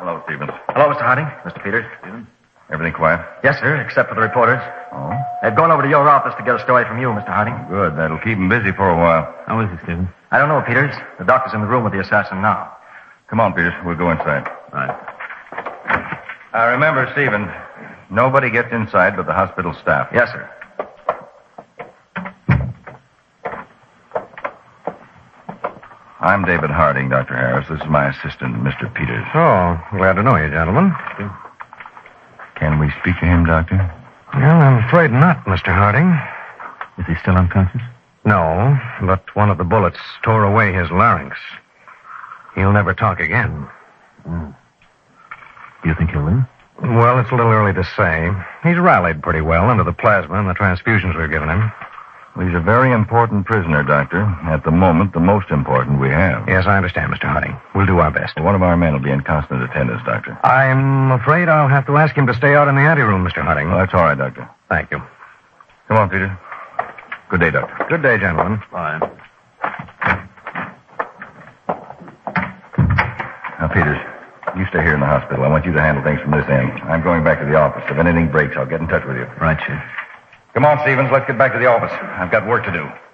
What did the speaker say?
Hello, Stevens. Hello, Mr. Harding. Mr. Peters. Stevens? Everything quiet? Yes, sir, except for the reporters. Oh? They've gone over to your office to get a story from you, Mr. Harding. Good. That'll keep him busy for a while. How is he, Stevens? I don't know, Peters. The doctor's in the room with the assassin now. Come on, Peters. We'll go inside. Right. Remember, Stephen, nobody gets inside but the hospital staff. Yes, sir. I'm David Harding, Dr. Harris. This is my assistant, Mr. Peters. Oh, glad to know you, gentlemen. Can we speak to him, Doctor? Well, I'm afraid not, Mr. Harding. Is he still unconscious? No, but one of the bullets tore away his larynx. He'll never talk again. Do you think he'll live? Well, it's a little early to say. He's rallied pretty well under the plasma and the transfusions we've given him. Well, he's a very important prisoner, Doctor. At the moment, the most important we have. Yes, I understand, Mr. Harding. We'll do our best. One of our men will be in constant attendance, Doctor. I'm afraid I'll have to ask him to stay out in the anteroom, Mr. Harding. Well, that's all right, Doctor. Thank you. Come on, Peter. Good day, Doctor. Good day, gentlemen. Bye. Now, Peters, you stay here in the hospital. I want you to handle things from this end. I'm going back to the office. If anything breaks, I'll get in touch with you. Right, Chief. Come on, Stevens. Let's get back to the office. I've got work to do.